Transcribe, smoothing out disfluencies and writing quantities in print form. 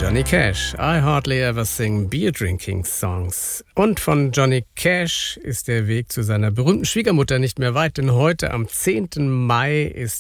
Johnny Cash, I hardly ever sing beer drinking songs. Und von Johnny Cash ist der Weg zu seiner berühmten Schwiegermutter nicht mehr weit, denn heute am 10. Mai ist